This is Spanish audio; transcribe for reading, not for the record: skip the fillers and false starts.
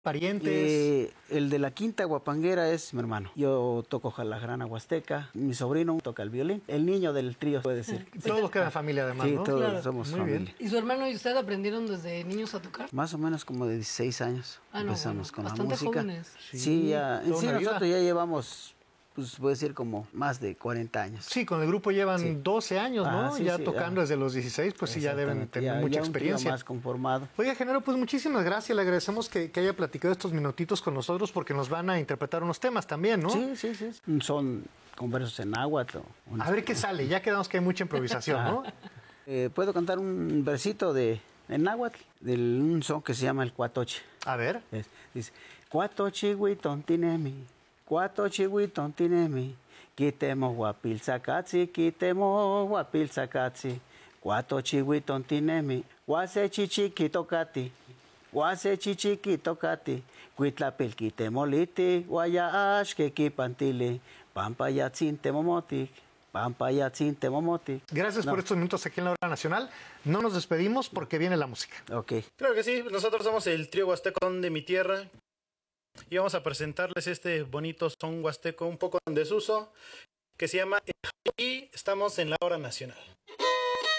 parientes. El de la quinta guapanguera es mi hermano. Yo toco la jarana huasteca. Mi sobrino toca el violín. El niño del trío, puede decir. Todos quedan familia además, Sí, ¿no? todos Claro. somos Muy familia. bien. ¿Y su hermano y usted aprendieron desde niños a tocar? Más o menos como de 16 años Ah, no, empezamos bueno, con la bastante música. jóvenes. Sí, ya, en toda sí una vida. nosotros ya llevamos, pues voy a decir como más de 40 años. Sí, con el grupo llevan Sí. 12 años, ¿no? Ah, sí, ya sí, tocando ya. desde los 16, pues sí, ya deben Exactamente, tener ya mucha un trío experiencia. más conformado. Oiga, Genaro, pues muchísimas gracias. Le agradecemos que haya platicado estos minutitos con nosotros porque nos van a interpretar unos temas también, ¿no? Sí, sí, sí. Son con versos en náhuatl. A ver qué sale. Ya quedamos que hay mucha improvisación, ¿no? Puedo cantar un versito en náhuatl, de un son que se llama el cuatoche. A ver. Dice, cuatoche huitontinemi, cuatoche huitontinemi, quitemos guapilzacatzi, quitemos guapilzacatzi, cuatoche huitontinemi, guase chichiquitocati, guase chichiquitocati, cuitlapil quitemoliti, guayaash que quipantili, pampayatzin temomotic. Pampayatzin temomotic. Gracias por estos minutos aquí en la Hora Nacional. No nos despedimos porque viene la música. Ok. Claro que sí, nosotros somos el trío huasteco de mi tierra y vamos a presentarles este bonito son huasteco un poco en desuso que se llama y estamos en la Hora Nacional.